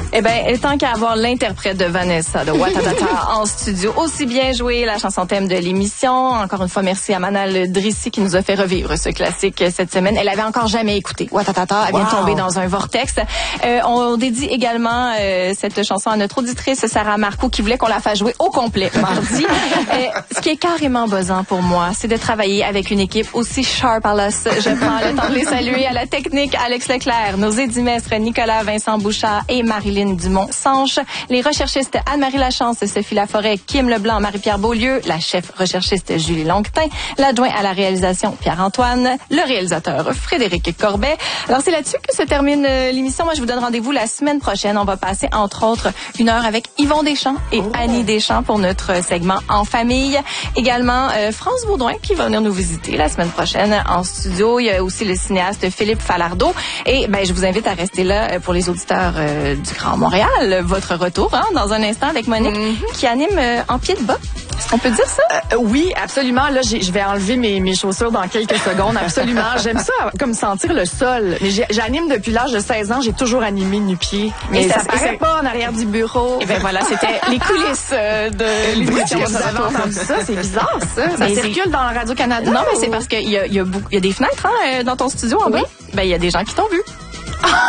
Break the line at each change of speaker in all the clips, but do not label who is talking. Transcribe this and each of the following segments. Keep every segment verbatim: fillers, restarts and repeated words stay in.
Eh bien, tant qu'à avoir l'interprète de Vanessa de Watatata en studio, aussi bien joué la chanson thème de l'émission. Encore une fois, merci à Manal Drissi qui nous a fait revivre ce classique cette semaine. Elle avait encore jamais écouté Watatata. Elle vient de tomber dans un vortex. Euh, on dédie également euh, cette chanson à notre auditrice Sarah Marcoux qui voulait qu'on la fasse jouer au complet mardi. euh, ce qui est carrément buzzant pour moi, c'est de travailler avec une équipe aussi sharp à l'os. Je prends le temps de les saluer à la technique Alex Leclerc, nos édimestres Nicolas Vincent Bouchard et Marilyn Dumont-Sanche, les recherchistes Anne-Marie Lachance, Sophie Laforêt, Kim Leblanc, Marie-Pierre Beaulieu, la chef recherchiste Julie Longtin, l'adjoint à la réalisation Pierre-Antoine, le réalisateur Frédéric Corbet. Alors c'est là-dessus que se termine l'émission. Moi je vous donne rendez-vous la semaine prochaine. On va passer entre autres une heure avec Yvon Deschamps et oh. Annie Deschamps pour notre segment En famille. Également euh, France Baudouin qui va venir nous visiter la semaine prochaine en studio. Il y a aussi le cinéaste Philippe Falardeau. Et ben je vous invite à rester là pour les auditeurs euh, du Grand Montréal. Votre retour hein, dans un instant avec Monique mm-hmm. qui anime euh, en pied de bas. Est-ce qu'on peut dire ça?
Euh, oui, absolument. Là, j'ai, je vais enlever mes, mes chaussures dans quelques secondes. Absolument. J'aime ça, comme sentir le sol. Mais j'anime depuis l'âge de seize ans. J'ai toujours animé nu-pied. Mais ça, ça paraît pas en arrière du bureau.
Et ben voilà, c'était les coulisses euh, de l'émission.
Vous avez entendu ça? C'est bizarre, ça. Ça
mais
circule dans Radio-Canada?
Non, mais c'est parce qu'il y a, il y, a il y a des fenêtres hein, dans ton studio en bas. Oui. Ben, il y a des gens qui t'ont vu.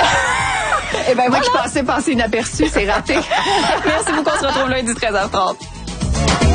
Eh ben, moi, voilà. Je pensais passer inaperçu, c'est raté.
Merci beaucoup. On se retrouve lundi treize heures trente.